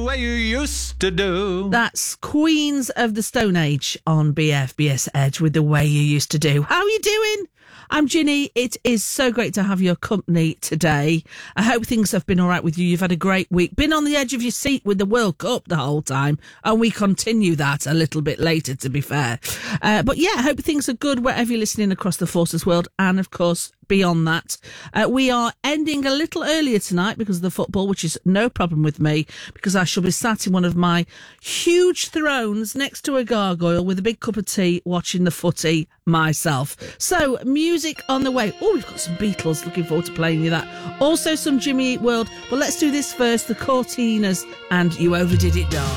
way you used to do. That's Queens of the Stone Age on BFBS Edge with The Way You Used to Do. How are you doing? I'm Ginny. It is so great to have your company today. I hope things have been all right with you. You've had a great week. Been on the edge of your seat with the World Cup the whole time. And we continue that a little bit later, to be fair. But yeah, I hope things are good wherever you're listening across the Forces world. And of course, beyond that, we are ending a little earlier tonight because of the football, which is no problem with me, because I shall be sat in one of my huge thrones next to a gargoyle with a big cup of tea watching the footy myself. So music on the way. Oh, we've got some Beatles. Looking forward to playing you that. Also some Jimmy Eat World. But let's do this first. The Cortinas and You Overdid It, Darling.